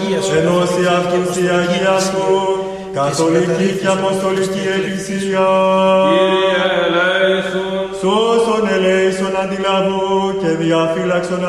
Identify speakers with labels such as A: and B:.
A: Αγία σου.
B: ενώσει αυτούς η Αγία σου, καθολική και αποστολική εκκλησία.
C: Κύριε ελέησον.
B: Σώσον ελέησον αντιλαβού και διαφύλαξον